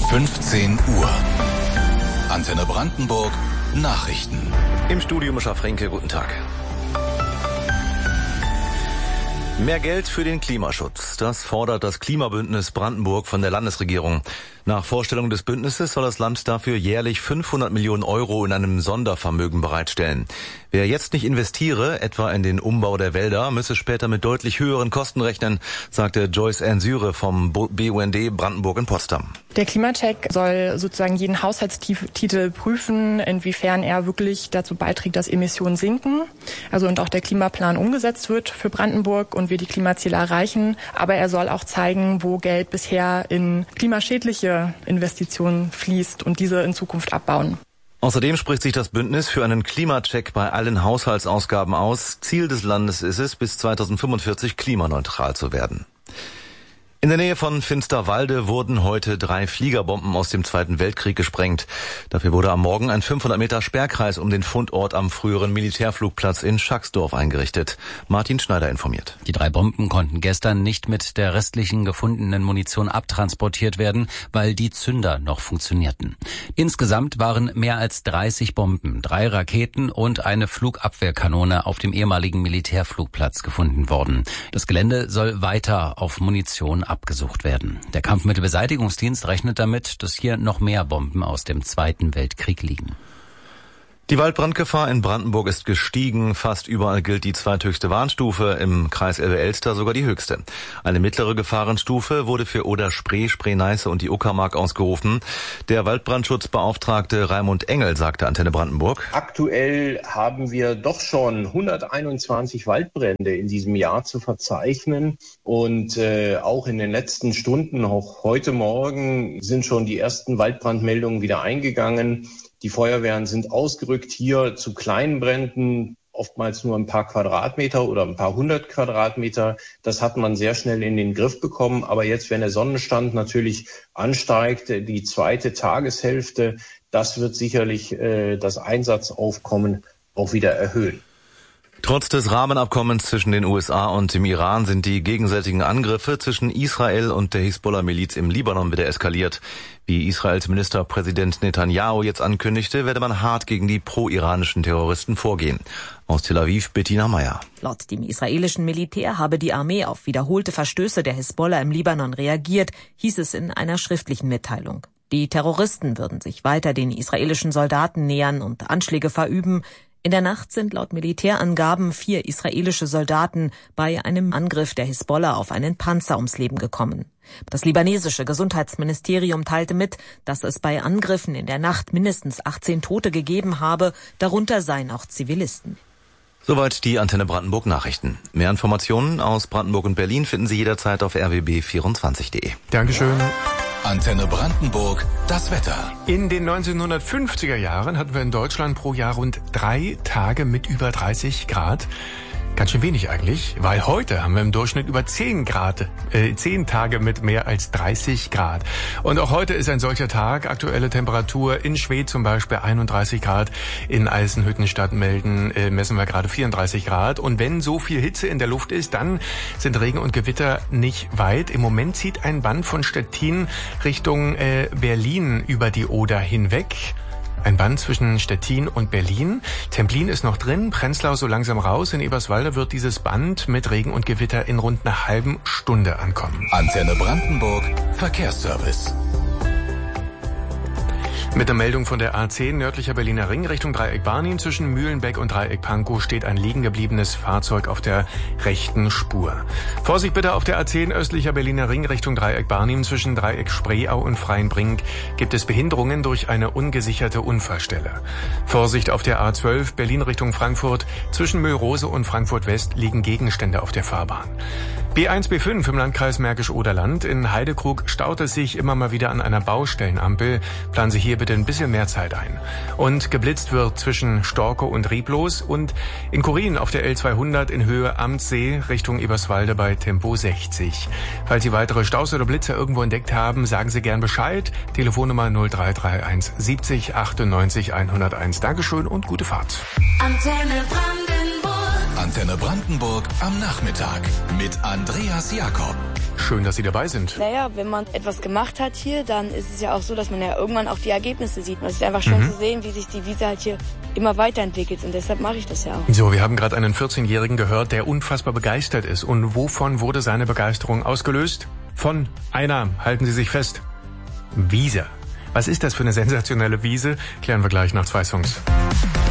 15 Uhr. Antenne Brandenburg, Nachrichten. Im Studio Mischa Fränke, guten Tag. Mehr Geld für den Klimaschutz. Das fordert das Klimabündnis Brandenburg von der Landesregierung. Nach Vorstellung des Bündnisses soll das Land dafür jährlich 500 Millionen Euro in einem Sondervermögen bereitstellen. Wer jetzt nicht investiere, etwa in den Umbau der Wälder, müsse später mit deutlich höheren Kosten rechnen, sagte Joyce Ann Syre vom BUND Brandenburg in Potsdam. Der Klimacheck soll sozusagen jeden Haushaltstitel prüfen, inwiefern er wirklich dazu beiträgt, dass Emissionen sinken. Also und auch der Klimaplan umgesetzt wird für Brandenburg und wir die Klimaziele erreichen. Aber er soll auch zeigen, wo Geld bisher in klimaschädliche Investitionen fließt und diese in Zukunft abbauen. Außerdem spricht sich das Bündnis für einen Klimacheck bei allen Haushaltsausgaben aus. Ziel des Landes ist es, bis 2045 klimaneutral zu werden. In der Nähe von Finsterwalde wurden heute 3 Fliegerbomben aus dem Zweiten Weltkrieg gesprengt. Dafür wurde am Morgen ein 500 Meter Sperrkreis um den Fundort am früheren Militärflugplatz in Schacksdorf eingerichtet. Martin Schneider informiert. Die 3 Bomben konnten gestern nicht mit der restlichen gefundenen Munition abtransportiert werden, weil die Zünder noch funktionierten. Insgesamt waren mehr als 30 Bomben, 3 Raketen und eine Flugabwehrkanone auf dem ehemaligen Militärflugplatz gefunden worden. Das Gelände soll weiter auf Munition abgesucht werden. Der Kampfmittelbeseitigungsdienst rechnet damit, dass hier noch mehr Bomben aus dem Zweiten Weltkrieg liegen. Die Waldbrandgefahr in Brandenburg ist gestiegen. Fast überall gilt die zweithöchste Warnstufe, im Kreis Elbe-Elster sogar die höchste. Eine mittlere Gefahrenstufe wurde für Oder-Spree, Spree-Neiße und die Uckermark ausgerufen. Der Waldbrandschutzbeauftragte Raimund Engel sagte Antenne Brandenburg: Aktuell haben wir doch schon 121 Waldbrände in diesem Jahr zu verzeichnen. Und auch in den letzten Stunden, auch heute Morgen, sind schon die ersten Waldbrandmeldungen wieder eingegangen. Die Feuerwehren sind ausgerückt hier zu kleinen Bränden, oftmals nur ein paar Quadratmeter oder ein paar 100 Quadratmeter. Das hat man sehr schnell in den Griff bekommen. Aber jetzt, wenn der Sonnenstand natürlich ansteigt, die zweite Tageshälfte, das wird sicherlich das Einsatzaufkommen auch wieder erhöhen. Trotz des Rahmenabkommens zwischen den USA und dem Iran sind die gegenseitigen Angriffe zwischen Israel und der Hisbollah-Miliz im Libanon wieder eskaliert. Wie Israels Ministerpräsident Netanyahu jetzt ankündigte, werde man hart gegen die pro-iranischen Terroristen vorgehen. Aus Tel Aviv, Bettina Meyer. Laut dem israelischen Militär habe die Armee auf wiederholte Verstöße der Hisbollah im Libanon reagiert, hieß es in einer schriftlichen Mitteilung. Die Terroristen würden sich weiter den israelischen Soldaten nähern und Anschläge verüben. In der Nacht sind laut Militärangaben 4 israelische Soldaten bei einem Angriff der Hisbollah auf einen Panzer ums Leben gekommen. Das libanesische Gesundheitsministerium teilte mit, dass es bei Angriffen in der Nacht mindestens 18 Tote gegeben habe, darunter seien auch Zivilisten. Soweit die Antenne Brandenburg Nachrichten. Mehr Informationen aus Brandenburg und Berlin finden Sie jederzeit auf rbb24.de. Dankeschön. Antenne Brandenburg, das Wetter. In den 1950er Jahren hatten wir in Deutschland pro Jahr rund 3 Tage mit über 30 Grad. Ganz schön wenig eigentlich, weil heute haben wir im Durchschnitt über 10 Tage mit mehr als 30 Grad. Und auch heute ist ein solcher Tag. Aktuelle Temperatur in Schwedt zum Beispiel 31 Grad. In Eisenhüttenstadt messen wir gerade 34 Grad. Und wenn so viel Hitze in der Luft ist, dann sind Regen und Gewitter nicht weit. Im Moment zieht ein Band von Stettin Richtung Berlin über die Oder hinweg. Ein Band zwischen Stettin und Berlin. Templin ist noch drin, Prenzlau so langsam raus. In Eberswalde wird dieses Band mit Regen und Gewitter in rund einer halben Stunde ankommen. Antenne Brandenburg, Verkehrsservice. Mit der Meldung von der A10 nördlicher Berliner Ring Richtung Dreieck Barnim zwischen Mühlenbeck und Dreieck Pankow steht ein liegen gebliebenes Fahrzeug auf der rechten Spur. Vorsicht bitte auf der A10 östlicher Berliner Ring Richtung Dreieck Barnim zwischen Dreieck Spreeau und Freienbrink gibt es Behinderungen durch eine ungesicherte Unfallstelle. Vorsicht auf der A12 Berlin Richtung Frankfurt zwischen Mühlrose und Frankfurt West liegen Gegenstände auf der Fahrbahn. B1, B5 im Landkreis Märkisch-Oderland. In Heidekrug staut es sich immer mal wieder an einer Baustellenampel. Planen Sie hier bitte ein bisschen mehr Zeit ein. Und geblitzt wird zwischen Storkow und Rieblos und in Kurin auf der L200 in Höhe Amtssee Richtung Eberswalde bei Tempo 60. Falls Sie weitere Staus oder Blitzer irgendwo entdeckt haben, sagen Sie gern Bescheid. Telefonnummer 0331 70 98 101. Dankeschön und gute Fahrt. Antenne Brandenburg. Antenne Brandenburg am Nachmittag mit Andreas Jakob. Schön, dass Sie dabei sind. Naja, wenn man etwas gemacht hat hier, dann ist es ja auch so, dass man ja irgendwann auch die Ergebnisse sieht. Es ist einfach schön zu sehen, wie sich die Wiese halt hier immer weiterentwickelt. Und deshalb mache ich das ja auch. So, wir haben gerade einen 14-Jährigen gehört, der unfassbar begeistert ist. Und wovon wurde seine Begeisterung ausgelöst? Von einer, halten Sie sich fest, Wiese. Was ist das für eine sensationelle Wiese? Klären wir gleich nach 2 Songs.